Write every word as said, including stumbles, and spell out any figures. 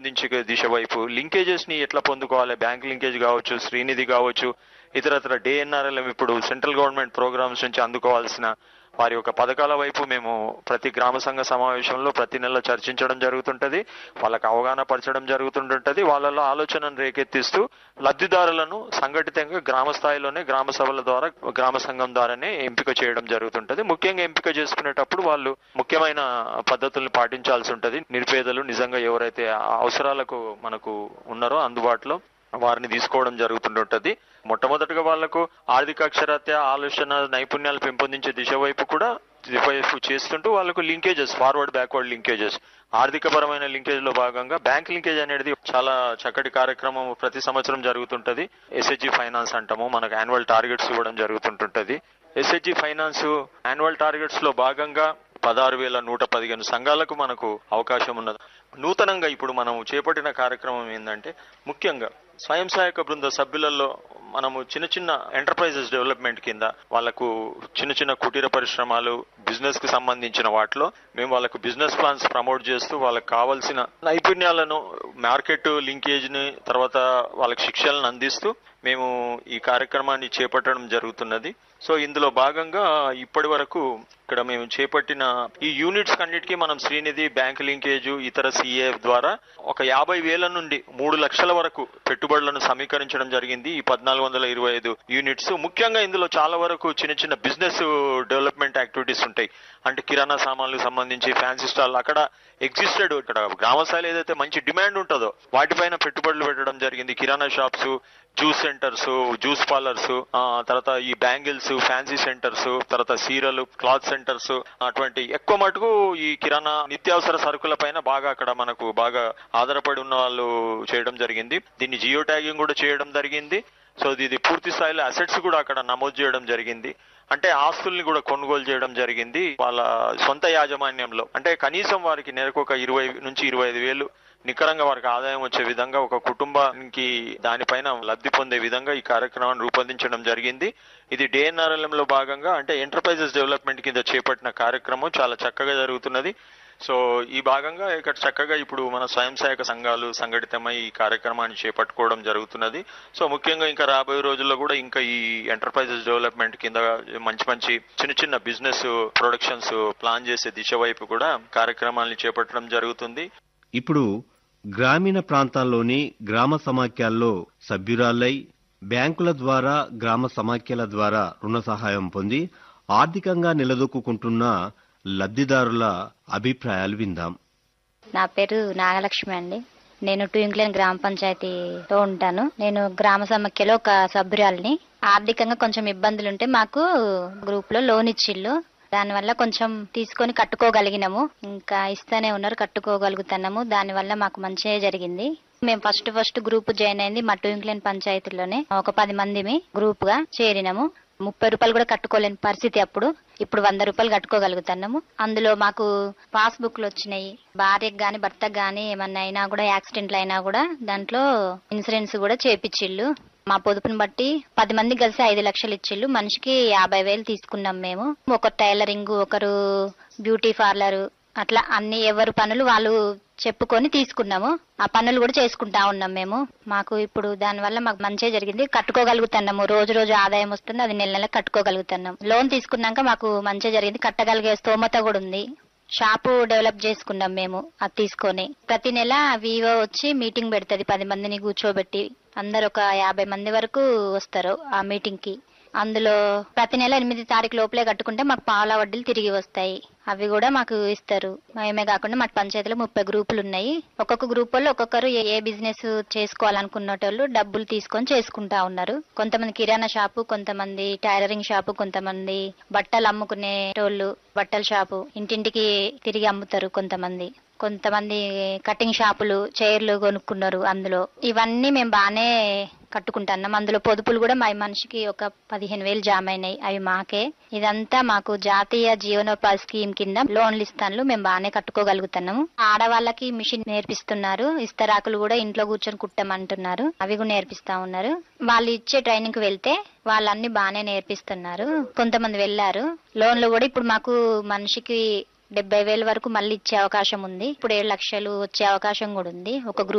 అభివృద్ధి దిశ వైపు లింకేజెస్ ని ఎట్లా పొందుకోవాలి, బ్యాంక్ లింకేజ్ కావచ్చు, శ్రీనిధి కావచ్చు, ఇతరత్ర డిఎన్ఆర్ఎల్ఎం ఇప్పుడు సెంట్రల్ గవర్నమెంట్ ప్రోగ్రామ్స్ నుంచి అందుకోవాల్సిన వారి యొక్క పథకాల వైపు మేము ప్రతి గ్రామ సంఘ సమావేశంలో ప్రతి నెల చర్చించడం జరుగుతుంటది, వాళ్ళకి అవగాహన పరచడం జరుగుతుంటుంటది. వాళ్ళలో ఆలోచనను రేకెత్తిస్తూ లబ్ధిదారులను సంఘటితంగా గ్రామ స్థాయిలోనే గ్రామ సభల ద్వారా గ్రామ సంఘం ద్వారానే ఎంపిక చేయడం జరుగుతుంటది. ముఖ్యంగా ఎంపిక చేసుకునేటప్పుడు వాళ్ళు ముఖ్యమైన పద్ధతుల్ని పాటించాల్సి ఉంటది. నిరుపేదలు నిజంగా ఎవరైతే అవసరాలకు మనకు ఉన్నారో అందుబాటులో వారిని తీసుకోవడం జరుగుతుంటుంటది. మొట్టమొదటిగా వాళ్లకు ఆర్థిక అక్షరాత్య, ఆలోచన నైపుణ్యాలు పెంపొందించే దిశ వైపు కూడా వైపు చేస్తుంటూ వాళ్ళకు లింకేజెస్, ఫార్వర్డ్ బ్యాక్వర్డ్ లింకేజెస్, ఆర్థిక పరమైన లింకేజ్ లో భాగంగా బ్యాంక్ లింకేజ్ అనేది చాలా చక్కటి కార్యక్రమం ప్రతి సంవత్సరం జరుగుతుంటది. ఎస్హెచ్జి ఫైనాన్స్ అంటాము, మనకు యాన్యువల్ టార్గెట్స్ ఇవ్వడం జరుగుతుంటుంటది. ఎస్హెచ్జి ఫైనాన్స్ యాన్యువల్ టార్గెట్స్ లో భాగంగా పదహారు వేల నూట పదిహేను సంఘాలకు మనకు అవకాశం ఉన్నది. నూతనంగా ఇప్పుడు మనం చేపట్టిన కార్యక్రమం ఏంటంటే ముఖ్యంగా స్వయం సహాయక బృంద సభ్యులలో మనము చిన్న చిన్న ఎంటర్ప్రైజెస్ డెవలప్మెంట్ కింద వాళ్ళకు చిన్న చిన్న కుటీర పరిశ్రమలు, బిజినెస్ కి సంబంధించిన వాటిలో మేము వాళ్ళకు బిజినెస్ ప్లాన్స్ ప్రమోట్ చేస్తూ వాళ్ళకి కావాల్సిన నైపుణ్యాలను, మార్కెట్ లింకేజ్ ని, తర్వాత వాళ్ళకి శిక్షలను అందిస్తూ మేము ఈ కార్యక్రమాన్ని చేపట్టడం జరుగుతున్నది. సో ఇందులో భాగంగా ఇప్పటి వరకు ఇక్కడ మేము చేపట్టిన ఈ యూనిట్స్ కన్నిటికీ మనం శ్రీనిధి, బ్యాంక్ లింకేజ్, ఇతర సిఏఎఫ్ ద్వారా ఒక యాభై వేల నుండి మూడు లక్షల వరకు పెట్టుబడులను సమీకరించడం జరిగింది. ఈ పద్నాలుగు వందల ఇరవై ఐదు యూనిట్స్ ముఖ్యంగా ఇందులో చాలా వరకు చిన్న చిన్న బిజినెస్ డెవలప్మెంట్ యాక్టివిటీస్ ఉంటాయి. అంటే కిరాణా సామాన్లకు సంబంధించి ఫ్యాన్సీ స్టాల్ అక్కడ ఎగ్జిస్టెడ్, ఇక్కడ గ్రామ స్థాయిలో ఏదైతే మంచి డిమాండ్ ఉంటుందో వాటిపైన పెట్టుబడులు పెట్టడం జరిగింది. కిరాణా shops, juice centres, juice parlours, తర్వాత ఈ బ్యాంగిల్స్, ఫ్యాన్సీ సెంటర్స్, తర్వాత సీరలు, క్లాత్ సెంటర్స్, అటువంటి ఎక్కువ మటుకు ఈ కిరాణా నిత్యావసర సరుకుల పైన బాగా అక్కడ మనకు బాగా ఆధారపడి ఉన్న వాళ్ళు చేయడం జరిగింది. దీన్ని జియో ట్యాగింగ్ కూడా చేయడం జరిగింది. సో ఇది పూర్తి స్థాయిలో అసెట్స్ కూడా అక్కడ నమోదు చేయడం జరిగింది. అంటే ఆస్తుల్ని కూడా కొనుగోలు చేయడం జరిగింది వాళ్ళ సొంత యాజమాన్యంలో. అంటే కనీసం వారికి నెలకు ఒక ఇరవై నుంచి ఇరవై ఐదు వేలు నికరంగా వారికి ఆదాయం వచ్చే విధంగా ఒక కుటుంబానికి దానిపైన లబ్ధి పొందే విధంగా ఈ కార్యక్రమాన్ని రూపొందించడం జరిగింది. ఇది డిఎన్ఆర్ఎల్ఎం లో భాగంగా అంటే ఎంటర్ప్రైజెస్ డెవలప్మెంట్ కింద చేపట్టిన కార్యక్రమం చాలా చక్కగా జరుగుతున్నది. సో ఈ భాగంగా ఇక్కడ చక్కగా ఇప్పుడు మన స్వయం సహాయక సంఘాలు సంఘటితమై ఈ కార్యక్రమాన్ని చేపట్టుకోవడం జరుగుతున్నది. సో ముఖ్యంగా ఇంకా రాబోయే రోజుల్లో కూడా ఇంకా ఈ ఎంటర్ప్రైజెస్ డెవలప్మెంట్ కింద మంచి మంచి చిన్న చిన్న బిజినెస్ ప్రొడక్షన్స్ ప్లాన్ చేసే దిశ వైపు కూడా కార్యక్రమాలను చేపట్టడం జరుగుతుంది. ఇప్పుడు గ్రామీణ ప్రాంతాల్లోని గ్రామ సమాఖ్యల్లో సభ్యురాలై బ్యాంకుల ద్వారా, గ్రామ సమాఖ్యల ద్వారా రుణ సహాయం పొంది ఆర్థికంగా నిలదొక్కుంటున్న లబ్ధిదారుల అభిప్రాయాలు విందాం. నా పేరు నాగలక్ష్మి అండి. నేను ట్వింక్లేన్ గ్రామ పంచాయతీలో ఉంటాను. నేను గ్రామ సమాఖ్యలో ఒక సభ్యురాలిని. ఆర్థికంగా కొంచెం ఇబ్బందులుంటే మాకు గ్రూప్ లో లోన్ ఇచ్చిళ్ళు. దానివల్ల కొంచెం తీసుకొని కట్టుకోగలిగినాము. ఇంకా ఇస్తూనే ఉన్నారు, కట్టుకోగలుగుతున్నాము. దానివల్ల మాకు మంచిగా జరిగింది. మేము ఫస్ట్ ఫస్ట్ గ్రూప్ జాయిన్ అయింది మా ట్వింక్లేన్ పంచాయతీలోనే. ఒక పది మందిమి గ్రూప్ గా చేరినాము. ముప్పై రూపాయలు కూడా కట్టుకోలేని పరిస్థితి అప్పుడు. ఇప్పుడు వంద రూపాయలు కట్టుకోగలుగుతున్నాము. అందులో మాకు పాస్ బుక్లు వచ్చినాయి. భార్యకు గాని భర్తకు గాని ఏమన్నా అయినా కూడా, యాక్సిడెంట్లు అయినా కూడా దాంట్లో ఇన్సూరెన్స్ కూడా చేపిచ్చిళ్ళు. మా పొదుపుని బట్టి పది మంది కలిసి ఐదు లక్షలు ఇచ్చిళ్ళు. మనిషికి యాభై వేలు తీసుకున్నాం మేము. ఒకరు టైలరింగ్, ఒకరు బ్యూటీ పార్లర్, అట్లా అన్ని ఎవరు పనులు వాళ్ళు చెప్పుకొని తీసుకున్నాము. ఆ పనులు కూడా చేసుకుంటా ఉన్నాం మేము. మాకు ఇప్పుడు దాని వల్ల మాకు మంచిగా జరిగింది. కట్టుకోగలుగుతున్నాము. రోజు రోజు ఆదాయం వస్తుంది. అది నెల నెల కట్టుకోగలుగుతున్నాం. లోన్ తీసుకున్నాక మాకు మంచిగా జరిగింది. కట్టగలిగే స్తోమత కూడా ఉంది. షాపు డెవలప్ చేసుకున్నాం మేము అది తీసుకొని. ప్రతి నెల వివో వచ్చి మీటింగ్ పెడుతుంది. పది మందిని కూర్చోబెట్టి అందరు ఒక యాభై మంది వరకు వస్తారు ఆ మీటింగ్ కి. అందులో ప్రతి నెల ఎనిమిది తారీఖు లోపలే కట్టుకుంటే మాకు పాల వడ్డీలు తిరిగి వస్తాయి. అవి కూడా మాకు ఇస్తారు. మేమే కాకుండా మా పంచాయతీలో ముప్పై గ్రూపులు ఉన్నాయి. ఒక్కొక్క గ్రూప్ వాళ్ళు ఒక్కొక్కరు ఏ బిజినెస్ చేసుకోవాలనుకున్నటోళ్ళు డబ్బులు తీసుకొని చేసుకుంటా ఉన్నారు. కొంతమంది కిరాణా షాపు, కొంతమంది టైలరింగ్ షాపు, కొంతమంది బట్టలు అమ్ముకునేటోళ్ళు బట్టల షాపు, ఇంటింటికి తిరిగి అమ్ముతారు కొంతమంది. కొంతమంది కటింగ్ షాపులు, చైర్లు కొనుక్కున్నారు. అందులో ఇవన్నీ మేము బానే కట్టుకుంటున్నాం. అందులో పొదుపులు కూడా మా మనిషికి ఒక పదిహేను వేలు జామ అయినాయి. అవి మాకే. ఇదంతా మాకు జాతీయ జీవనోపాధి స్కీమ్ కింద లోన్లు ఇస్తాను. మేము బానే కట్టుకోగలుగుతున్నాము. ఆడవాళ్ళకి మిషన్ నేర్పిస్తున్నారు. ఇస్తరాకులు కూడా ఇంట్లో కూర్చొని కుట్టమంటున్నారు. అవి కూడా నేర్పిస్తా ఉన్నారు. వాళ్ళు ఇచ్చే ట్రైనింగ్ కి వెళ్తే వాళ్ళన్ని బానే నేర్పిస్తున్నారు. కొంతమంది వెళ్లారు. లోన్లు కూడా ఇప్పుడు మాకు మనిషికి డెబ్బై వేల వరకు మళ్ళీ ఇచ్చే అవకాశం ఉంది. ఇప్పుడు ఏడు లక్షలు వచ్చే అవకాశం కూడా ఉంది. ఒక గ్రూప్